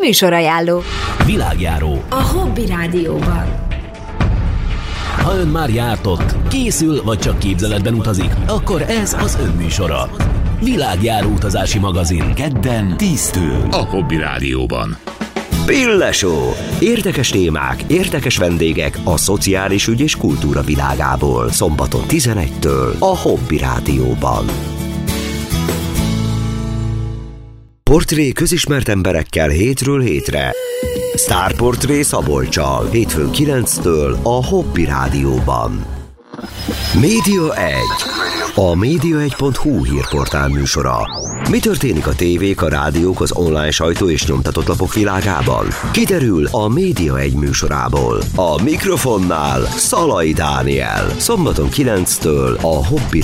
Műsorajánló. Világjáró. A Hobby Rádióban. Ha ön már járt ott, készül vagy csak képzeletben utazik, akkor ez az ön műsora. Világjáró utazási magazin. Kedden 10-től. A Hobby Rádióban. Pille Show. Érdekes témák, érdekes vendégek a szociális ügy és kultúra világából. Szombaton 11-től a Hobby Rádióban. Portré közismert emberekkel hétről hétre. Sztárportré Szabolccsal, hétfőn 9-től a Hobby Rádióban. Média 1. A média1.hu hírportál műsora. Mi történik a tévék, a rádiók, az online sajtó és nyomtatott lapok világában? Kiderül a Média 1 műsorából. A mikrofonnál Szalai Dániel. Szombaton 9-től a Hobby